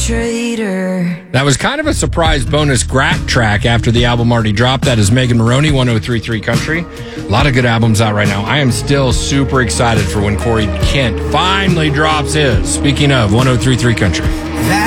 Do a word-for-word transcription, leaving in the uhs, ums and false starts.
traitor. That was kind of a surprise bonus Grat track after the album already dropped. That is Megan Maroney, one oh three point three Country. A lot of good albums out right now. I am still super excited for when Corey Kent finally drops his. Speaking of one oh three point three Country. That